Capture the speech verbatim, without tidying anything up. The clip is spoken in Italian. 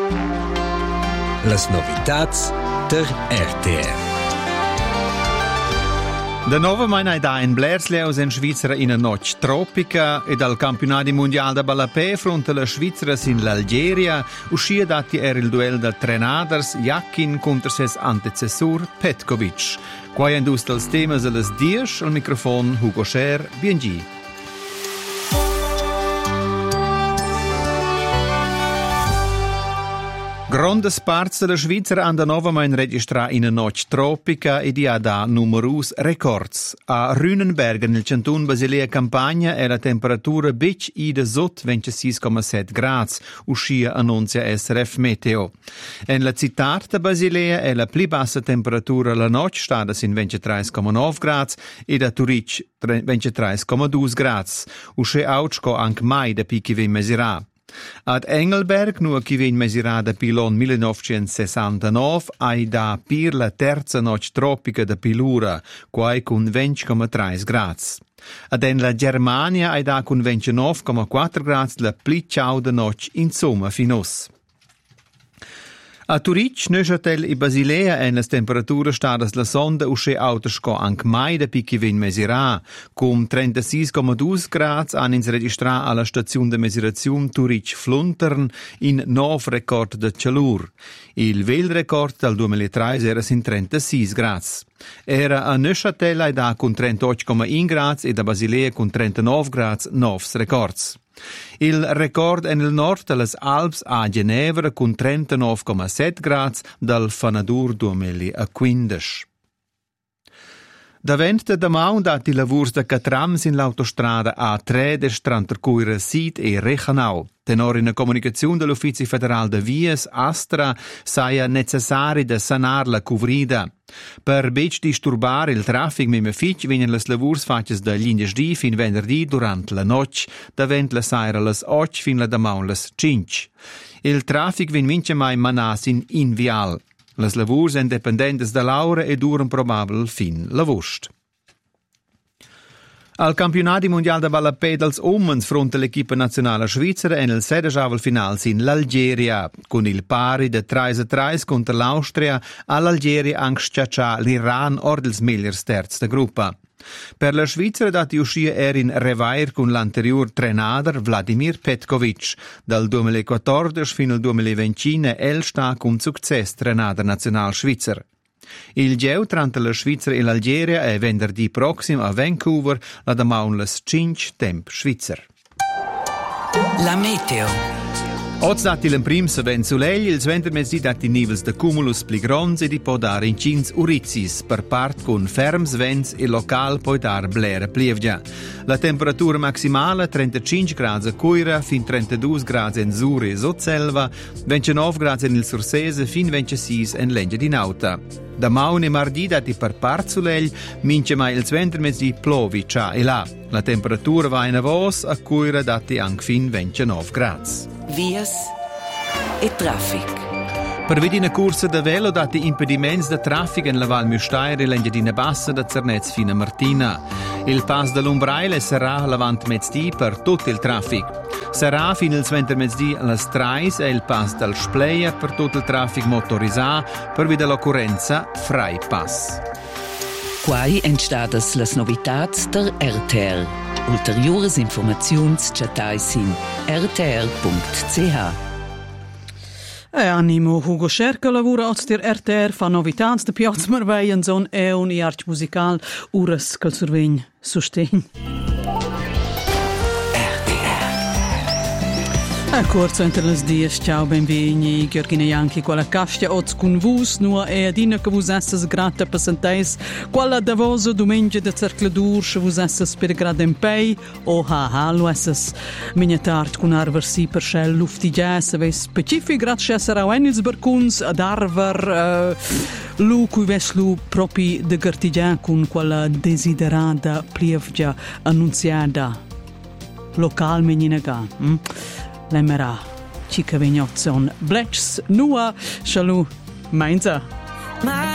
Las novitats der R T R. Da nova maina da in Blersleus in Svizzera in una notte tropica e dal campionato mondiale da ballapè fronte alla Svizzera in l'Algeria uscì dati era il duello da trenaders Jakin contro ses antecessor Petkovic. Qua in dus dels temas a les dies al microfon Hugo Scher, B N G. Grandes parts della Svizzera hanno novamente registrato in una notte tropica e di ha da numerosi records. A Rünenberg, nel canton Basilea Campagna, è la temperatura bic ida sotto ventisei virgola sette gradi, uscia annunzia S R F Meteo. En la città di Basilea è la più bassa temperatura la notte, stata in ventitré virgola nove gradi, e da Turic ventitré virgola due gradi. Uscia autsco anche mai da picchi vi mesurà. Ad Engelberg, nu chi vien mesurada pilon millenovecentosessantanove, ai da pir la terza notte tropica da pilura, quai con venti virgola tre gradi. Ad en la Germania ai da con ventinove virgola quattro gradi la pli ciauda notte insomma finos. A Turic, Neuchâtel e Basilea en las temperaturas stadas la sonda usce autosco anche mai da picchi vin mesurà, cum trentasei virgola due gradi han ins registrà alla stazione de misurazione Turic-Fluntern in nove record de calur. Il vel record dal duemilatré era in trentasei gradi. Era a Neuchâtel ai da con trentotto virgola uno gradi e da Basilea con trentanove gradi novs records. Il record è nel nord delle Alps a Ginevra con trentanove virgola sette gradi dal Fanadur duemilaquindici. Davent da Maun dati lavurs da Catrams in l'autostrada A tre des Trantercuira Sid e Rechanau. Tenor in la comunicazione dell'Uffizio Federale de Vias, Astra, saia necessari da sanar la cuvrida. Per bec disturbare il traffic mime fitch vinen las lavurs fatches da glingesdì fin venerdì durant la noc, davent la saira las och fin la damaun las cinc. Il traffic vin mince mai manas in invial. Las lavurs en dependentes da l'aura e duren probabel fin la vust. Al campionato mondiale da ballapè dels uomens fronte all'equipa nazionale svizzera en il sedesciavel finals in l'Algeria, con il pari de tre a tre contro l'Austria, all'Algeria anche schiaccià l'Iran or dels migliors terz da gruppa. Per la Svizzera dati uscì era in revair con l'anterior trenader Vladimir Petkovic. Dal duemilaquattordici fino al duemilaventi el sta con success trenader nazional svizzer. Il geu tra la Svizzera e l'Algeria è venerdì prossimo a Vancouver la damaun las cinc temp svizzer. La meteo. Oggi dati l'emprim se ven soleil, il ventermesdì dati nivels de cumulus pli gronds e di può dare in cins urizis, per part con ferms vents e local può dar blera plievgia. La temperatura maximale trentacinque gradi a Coira, fin trentadue gradi in Zuri e Sotselva, ventinove gradi in il Sursese, fin ventisei in Lengia di Nauta. Da maun e mardi dati per part soleil, mince mai il ventermesdì plovi cià e là. La temperatura va in avos a Coira dati anche fin ventinove gradi. Vias e traffic. Per vedi una corsa da velo dati impediments da traffico in la Val Müstair e l'Engiadina Bassa da Zernez fino a Martina. Il pass dell'Umbraile sarà lavant mezz'dì per tutto il traffico. Sarà fino al ventermezdì alla Strais e il pass del Spleia per tutto il traffico motorizzato per via dell'occorrenza Frei Pass. Quai entstadas las novitats der R T R. Ulteriores informaziuns chatais in r t r punct c h. E animo Hugo Scher che lavora als der R T R fa novitats de Piazza Marvei en zon e un iart musical ures che survegn sustegn. A corso entre les dies, ciao, benveni, Georgina Janchi, quella castia oz con vus, nua e adina che vus esses grata passanteis, quella davosa domenica de cercladur, se vus esses per grad empei, o ha ha, lo esses miniatart con arver si per scel luftigia, se ves specific grad scesser au enils barcuns, ad arver, uh, lu cui ves lu propi de gartigia con quella desiderada plievgia annunziada, local meninaga, hm? Lemmerà, cica vignozzon, blechs, nua, schalu, mainza.